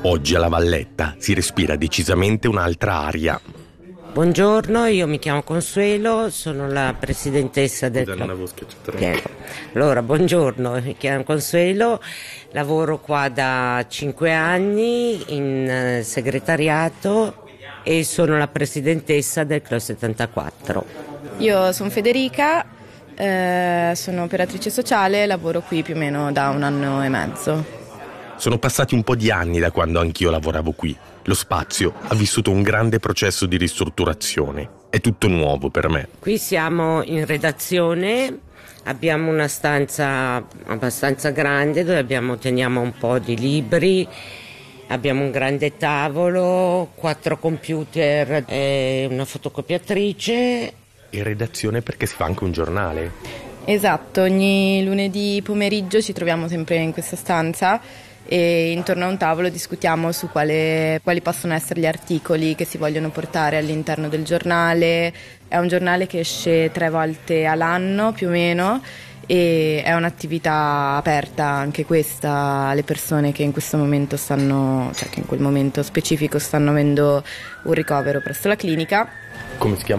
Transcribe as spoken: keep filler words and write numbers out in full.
Oggi alla Valletta si respira decisamente un'altra aria. Buongiorno, io mi chiamo Consuelo, sono la presidentessa del club. Allora, buongiorno, mi chiamo Consuelo, lavoro qua da cinque anni in segretariato e sono la presidentessa del Club settantaquattro. Io sono Federica, eh, sono operatrice sociale, lavoro qui più o meno da un anno e mezzo. Sono passati un po' di anni da quando anch'io lavoravo qui. Lo spazio ha vissuto un grande processo di ristrutturazione. È tutto nuovo per me. Qui siamo in redazione, abbiamo una stanza abbastanza grande dove abbiamo, teniamo un po' di libri, abbiamo un grande tavolo, quattro computer e una fotocopiatrice. E redazione perché si fa anche un giornale. Esatto, ogni lunedì pomeriggio ci troviamo sempre in questa stanza e intorno a un tavolo discutiamo su quale, quali possono essere gli articoli che si vogliono portare all'interno del giornale. È un giornale che esce tre volte all'anno più o meno e è un'attività aperta anche questa alle persone che in questo momento stanno, cioè che in quel momento specifico stanno avendo un ricovero presso la clinica. Come si chiama?